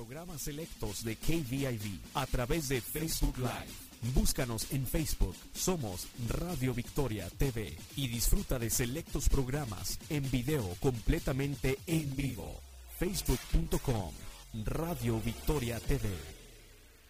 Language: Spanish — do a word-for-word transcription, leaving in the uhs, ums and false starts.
programas selectos de K V I V a través de Facebook Live. Búscanos en Facebook, somos Radio Victoria T V y disfruta de selectos programas en video completamente en vivo. facebook punto com Radio Victoria T V.